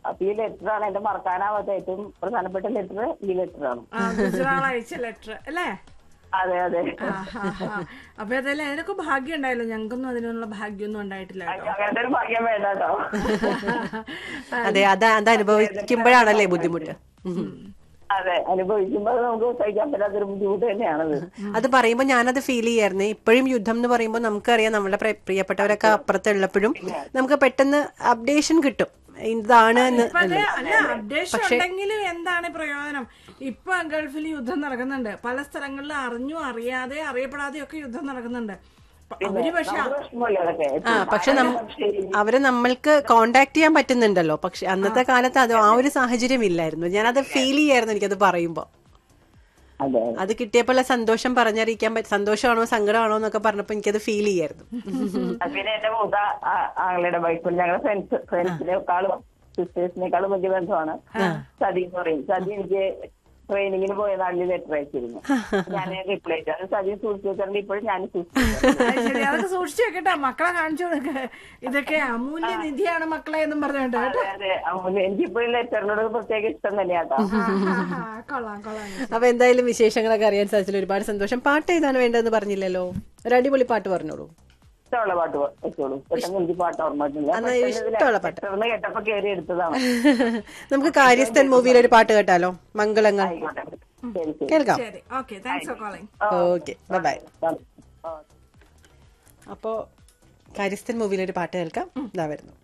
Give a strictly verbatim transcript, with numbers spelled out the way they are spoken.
അപ്പൊ ഈ ലെറ്ററാണ് എന്റെ മറക്കാനാവാത്ത ഏറ്റവും പ്രധാനപ്പെട്ട ലെറ്റർ. ഈ ലെറ്ററാണ്. ഗുജറാൾ അയച്ച ലെറ്റർ അല്ലേ? അതെ അതെ. അപ്പൊ ഏതായാലും അതിനൊക്കെ ഭാഗ്യം ഉണ്ടായല്ലോ. ഞങ്ങൾക്കൊന്നും അതിനുള്ള ഭാഗ്യമൊന്നും ഉണ്ടായിട്ടില്ല. അങ്ങനത്തെ ഒരു ഭാഗ്യം വേണ്ട കേട്ടോ. അതെ, അത് അത് അനുഭവിക്കുമ്പോഴാണല്ലേ ബുദ്ധിമുട്ട്. അതെ, അനുഭവിക്കുമ്പോൾ നമുക്ക് സഹിക്കാൻ പറ്റാത്തൊരു ബുദ്ധിമുട്ട് തന്നെയാണത്. അത് പറയുമ്പോൾ ഞാനത് ഫീൽ ചെയ്യായിരുന്നേ. ഇപ്പോഴും യുദ്ധം എന്ന് പറയുമ്പോൾ നമുക്കറിയാം നമ്മുടെ പ്രിയപ്പെട്ടവരൊക്കെ അപ്പുറത്തുള്ളപ്പോഴും നമുക്ക് പെട്ടെന്ന് അപ്ഡേഷൻ കിട്ടും ഇതാണ്. അപ്ഡേഷൻ ഉണ്ടെങ്കിലും എന്താണ് പ്രയോജനം? ഇപ്പൊ ഗൾഫിൽ യുദ്ധം നടക്കുന്നുണ്ട്. പല സ്ഥലങ്ങളിൽ അറിഞ്ഞു അറിയാതെ അറിയപ്പെടാതെയും ഒക്കെ യുദ്ധം നടക്കുന്നുണ്ട്. അവര് പക്ഷെ ആ പക്ഷെ അവരെ നമ്മൾക്ക് കോണ്ടാക്ട് ചെയ്യാൻ പറ്റുന്നുണ്ടല്ലോ. പക്ഷെ അന്നത്തെ കാലത്ത് അത് ആ ഒരു സാഹചര്യം ഇല്ലായിരുന്നു. ഞാനത് ഫീൽ ചെയ്യായിരുന്നു എനിക്കത് പറയുമ്പോ. അത് കിട്ടിയപ്പോൾ സന്തോഷം പറഞ്ഞറിയിക്കാൻ പറ്റും. സന്തോഷമാണോ സങ്കടമാണോ എന്നൊക്കെ പറഞ്ഞപ്പോ എനിക്കത് ഫീൽ ചെയ്യായിരുന്നു. പിന്നെ എന്റെ മൂത്ത ആങ്ങളുടെ വൈഫിൽ ഞങ്ങളുടെ ഫ്രണ്ട്സ് ഫ്രണ്ട്സിനേക്കാളും സിസ്റ്റേഴ്സിനേക്കാളും വലിയ ബന്ധമാണ് സതി എന്ന് പറയും. സതി എനിക്ക് ട്രെയിനിങ്ങിന് പോയ നാട്ടിൽ ലെറ്റർ അയച്ചിരുന്നു. ഞാൻ റിപ്ലൈ ചെയ്തു. സതി സൂക്ഷിച്ചു വെച്ചിട്ടുണ്ട്. ഇപ്പോഴും ഞാൻ അതൊക്കെ സൂക്ഷിച്ചു വെക്കട്ടെ. മക്കളെ കാണിച്ചു കൊടുക്ക. ഇതൊക്കെ അമൂല്യ നിധിയാണ് മക്കളെ എന്നും പറഞ്ഞോണ്ട്. അതെ, അമൂല്യ. എനിക്കിപ്പോഴും ലെറ്ററിനോട് പ്രത്യേക ഇഷ്ടം തന്നെയാട്ടോ. കൊള്ളാം കൊള്ളാം. അപ്പൊ എന്തായാലും വിശേഷങ്ങളൊക്കെ അറിയാൻ സാധിച്ചല്ലോ. ഒരുപാട് സന്തോഷം. പാട്ട് ഏതാണ് വേണ്ടതെന്ന് പറഞ്ഞില്ലല്ലോ. ഒരു അടിപൊളി പാട്ട് പറഞ്ഞോളൂ. ഇഷ്ടമുള്ള പാട്ട് വെച്ചോളൂ. പെട്ടെന്ന് എനിക്ക് പാട്ട് ഓർമ്മയിട്ടില്ല. ഇഷ്ടമുള്ള പാട്ട് കേട്ടപ്പോ കയറി എടുത്തതാണ്. നമുക്ക് കാര്യസ്ഥൻ മൂവിയിൽ ഒരു പാട്ട് കേട്ടാലോ? മംഗളങ്ങൾ കേൾക്കാം. Okay, by. അപ്പോ കാര്യസ്ഥൻ മൂവിയിൽ ഒരു പാട്ട് കേൾക്കാം. ഇതാ വരുന്നു.